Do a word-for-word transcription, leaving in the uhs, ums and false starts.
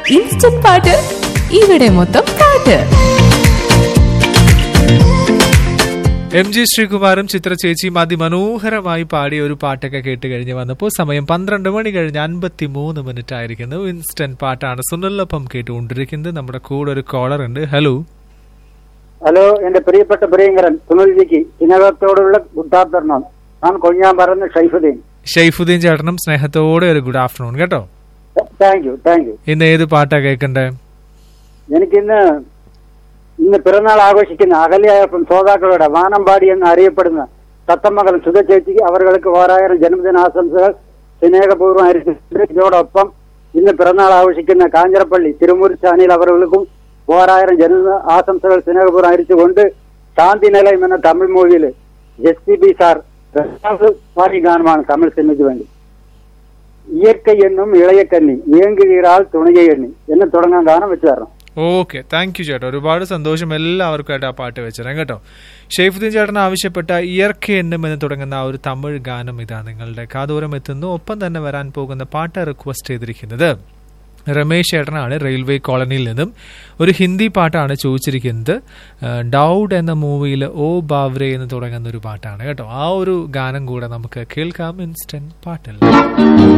Instant പാട്ട് ഇവിടെ മൊത്തം പാട്ട്. എം ജി ശ്രീകുമാറും ചിത്ര ചേച്ചിയും അതിമനോഹരമായി പാടിയ ഒരു പാട്ടൊക്കെ കേട്ട് കഴിഞ്ഞ് വന്നപ്പോൾ സമയം പന്ത്രണ്ട് മണി കഴിഞ്ഞ് അൻപത്തി മൂന്ന് മിനിറ്റ് ആയിരിക്കുന്നു. ഇൻസ്റ്റന്റ് പാട്ടാണ് സുനിലൊപ്പം കേട്ടുകൊണ്ടിരിക്കുന്നത്. നമ്മുടെ കൂടെ ഒരു കോളർ ഉണ്ട്. ഹലോ ഹലോ, എന്റെ പ്രിയപ്പെട്ട പ്രിയങ്കരൻ സുനിൽജിക്ക് സ്നേഹത്തോടുള്ള ഗുഡ് ആഫ്റ്റർനൂൺ. ഞാൻ കൊഞ്ഞാമ്പറന്ന് ഷൈഫുദ്ദീൻ. ഷൈഫുദ്ദീൻ ചേട്ടനും സ്നേഹത്തോടെ ഒരു ഗുഡ് ആഫ്റ്റർനൂൺ കേട്ടോ. Thank you thank you. ഇന്ന് ഏത് പാട്ടാ കേൾക്കണ്ടേ? എനിക്കിന്ന് ഇന്ന് പിറന്നാൾ ആഘോഷിക്കുന്ന അകലെയായപ്പം ശ്രോതാക്കളുടെ വാനമ്പാടി എന്ന് അറിയപ്പെടുന്ന തത്തമംഗലം സുധ ചേച്ചിക്ക് അവർക്ക് ഓരായിരം ജന്മദിനാശംസകൾ സ്നേഹപൂർവ്വം അറിയിച്ചിട്ടുണ്ട്. ഇതോടൊപ്പം ഇന്ന് പിറന്നാൾ ആഘോഷിക്കുന്ന കാഞ്ഞിരപ്പള്ളി തിരുമുറിച്ചാനിൽ അവർക്കും ഓരായിരം ജന്മദിന ആശംസകൾ സ്നേഹപൂർവ്വം അറിയിച്ചുകൊണ്ട് ശാന്തി നിലയം എന്ന തമിഴ് മൂവിയിൽ എസ് പി ബി സാർ പാടി ഗാനമാണ് തമിഴ് സിനിമയ്ക്ക് വേണ്ടി. ഇയற்கை എന്നും ഇളയക്കന്നി ഏങ്കുകീറാൽ തുണയ എണ്ണി എന്ന് തുടങ്ങാൻ ഗാനം വെച്ചു തരണം. ഓക്കെ, താങ്ക് യു ചേട്ടാ. ഒരുപാട് സന്തോഷം. എല്ലാവർക്കുമായിട്ട് ആ പാട്ട് വെച്ചുതരാം കേട്ടോ. ഷെയ്ഫുദ്ദീൻ ചേട്ടൻ ആവശ്യപ്പെട്ട ഇയർക്കെ എന്നും എന്ന് തുടങ്ങുന്ന ആ ഒരു തമിഴ് ഗാനം ഇതാ നിങ്ങളുടെ കാതോരം എത്തുന്നു. ഒപ്പം തന്നെ വരാൻ പോകുന്ന പാട്ട് റിക്വസ്റ്റ് ചെയ്തിരിക്കുന്നത് രമേശ് ചേട്ടനാണ്. റെയിൽവേ കോളനിയിൽ നിന്നും ഒരു ഹിന്ദി പാട്ടാണ് ചോദിച്ചിരിക്കുന്നത്. ഡൗഡ് എന്ന മൂവിയിൽ ഓ ബാവ്രെ എന്ന് തുടങ്ങുന്ന ഒരു പാട്ടാണ് കേട്ടോ. ആ ഒരു ഗാനം കൂടെ നമുക്ക് കേൾക്കാം ഇൻസ്റ്റന്റ് പാട്ടിൽ.